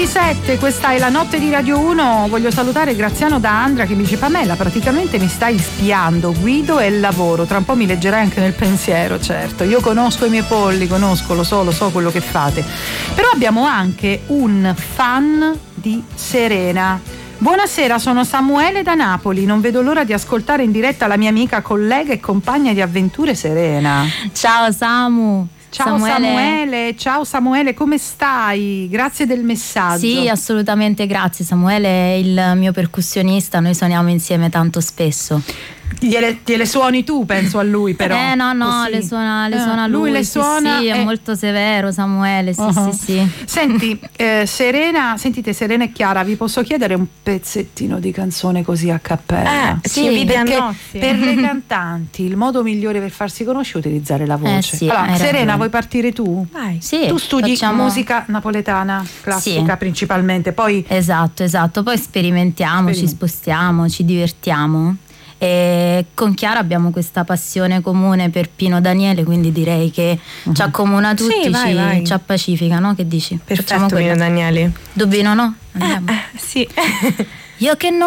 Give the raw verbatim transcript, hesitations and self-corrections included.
ventisette, questa è la notte di Radio uno. Voglio salutare Graziano da Andra che mi dice: Pamela, praticamente mi stai spiando, Guido e il lavoro, tra un po' mi leggerai anche nel pensiero. Certo, io conosco i miei polli, conosco, lo so, lo so quello che fate. Però abbiamo anche un fan di Serena. Buonasera, sono Samuele da Napoli, non vedo l'ora di ascoltare in diretta la mia amica, collega e compagna di avventure Serena. Ciao Samu. Ciao Samuele. Samuele, ciao Samuele, come stai? Grazie del messaggio. Sì, assolutamente grazie. Samuele è il mio percussionista, noi suoniamo insieme tanto spesso. Gliele, gliele suoni tu, penso a lui però. Eh no no, così. le suona, le eh, suona lui, lui le sì, suona sì, e... è molto severo Samuele, sì uh-huh. sì sì. Senti, eh, Serena, sentite Serena e Chiara, vi posso chiedere un pezzettino di canzone così a cappella? Eh, sì, perché per le cantanti il modo migliore per farsi conoscere è utilizzare la voce. Eh sì, allora, Serena, ragione. vuoi partire tu? Vai. Sì, tu studi facciamo... musica napoletana, classica sì. principalmente, poi esatto, esatto, poi sperimentiamo, Sperim- ci spostiamo, ci divertiamo. E con Chiara abbiamo questa passione comune per Pino Daniele, quindi direi che uh-huh. ci accomuna tutti, sì, vai, ci, vai. ci appacifica, no? Che dici? Perfetto, Pino Daniele. Dubino, no? Andiamo. Eh, eh, sì. Io che non